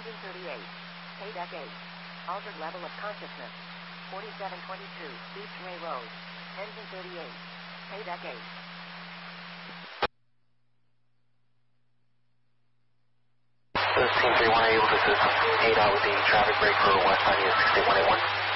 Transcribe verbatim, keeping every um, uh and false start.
Engine thirty-eight. Paydeck eight. Altered level of consciousness. forty-seven twenty-two, Beachway Road. Engine thirty-eight. Paydeck eight. Team three one, able to assist eight out with the traffic break for West ninety at six eight one eight one.